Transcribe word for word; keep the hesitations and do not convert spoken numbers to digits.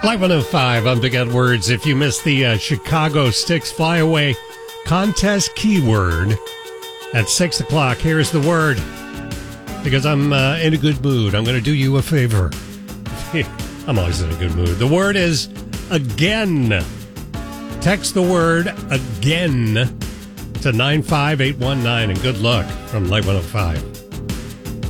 Live one oh five on Big Edwards. If you missed the uh, Chicago Sticks Flyaway contest keyword at six o'clock, here's the word. Because I'm uh, in a good mood, I'm going to do you a favor. I'm always in a good mood. The word is again. Text the word again to nine five eight one nine, and good luck from Live one oh five.